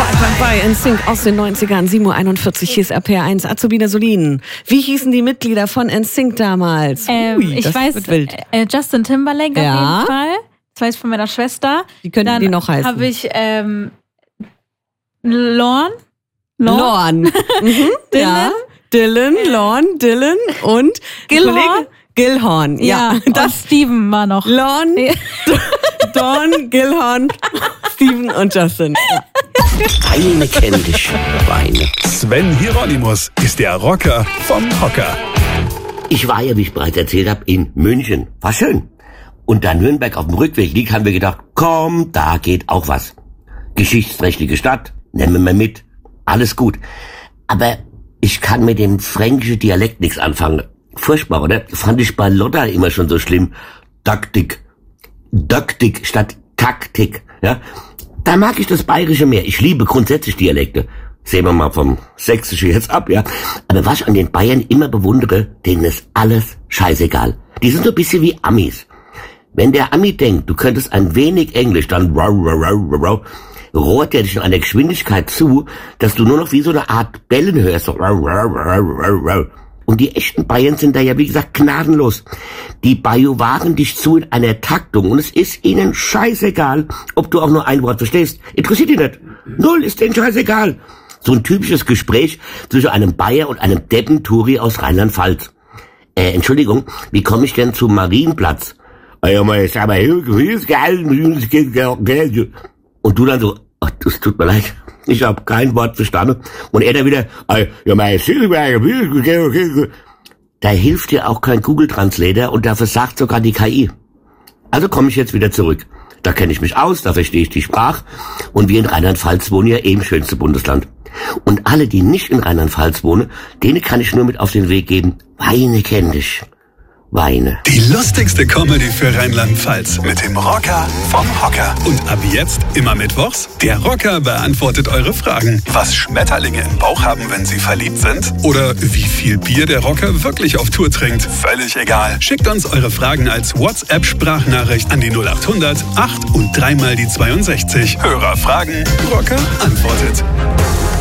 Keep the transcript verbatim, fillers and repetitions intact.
Bei N Sync aus den neunzigern, sieben Uhr einundvierzig, hier ist R P R eins, Azubina Solin. Wie hießen die Mitglieder von N Sync damals? Ähm, Ui, ich das weiß, wird wild. Äh, Justin Timberlake Ja. auf jeden Fall. Das weiß ich von meiner Schwester. Wie könnten Dann die noch heißen? habe ich ähm, Lorne. Lorne. Mhm, ja. Dylan, Lorne, Dylan und Gilhorn? Kollege Gilhorn. Ja, Ja, das und Steven war noch. Lorne, Ja. Dawn, Gilhorn, Steven und Justin. Ja. Weine kenn dich, Weine. Sven Hieronymus ist der Rocker vom Hocker. Ich war ja, wie ich bereits erzählt habe, in München. War schön. Und da Nürnberg auf dem Rückweg liegt, haben wir gedacht, komm, da geht auch was. Geschichtsträchtige Stadt, nehmen wir mit. Alles gut. Aber ich kann mit dem fränkischen Dialekt nichts anfangen. Furchtbar, oder? Fand ich bei Lotta immer schon so schlimm. Taktik. Döktik statt Taktik, ja? Da mag ich das Bayerische mehr. Ich liebe grundsätzlich Dialekte. Sehen wir mal vom Sächsischen jetzt ab, ja? Aber was ich an den Bayern immer bewundere, denen ist alles scheißegal. Die sind so ein bisschen wie Amis. Wenn der Ami denkt, du könntest ein wenig Englisch, dann rohrt er dich in einer Geschwindigkeit zu, dass du nur noch wie so eine Art Bellen hörst. So. Und die echten Bayern sind da ja, wie gesagt, gnadenlos. Die bajuwaren dich zu in einer Taktung und es ist ihnen scheißegal, ob du auch nur ein Wort verstehst. Interessiert die nicht. Null ist denen scheißegal. So ein typisches Gespräch zwischen einem Bayer und einem Deppen-Turi aus Rheinland-Pfalz. Äh, Entschuldigung, wie komme ich denn zum Marienplatz? Und du dann so, ach, das tut mir leid, ich habe kein Wort verstanden. Und er dann wieder, da hilft dir auch kein Google-Translator und da versagt sogar die K I. Also komme ich jetzt wieder zurück. Da kenne ich mich aus, da verstehe ich die Sprache. Und wir in Rheinland-Pfalz wohnen ja eben schönste Bundesland. Und alle, die nicht in Rheinland-Pfalz wohnen, denen kann ich nur mit auf den Weg geben, Weine kenn dich. Weine. Die lustigste Comedy für Rheinland-Pfalz mit dem Rocker vom Hocker. Und ab jetzt immer mittwochs, der Rocker beantwortet eure Fragen. Was Schmetterlinge im Bauch haben, wenn sie verliebt sind? Oder wie viel Bier der Rocker wirklich auf Tour trinkt? Völlig egal. Schickt uns eure Fragen als WhatsApp-Sprachnachricht an die null acht hundert acht und dreimal die zweiundsechzig. Hörer fragen, Rocker antwortet.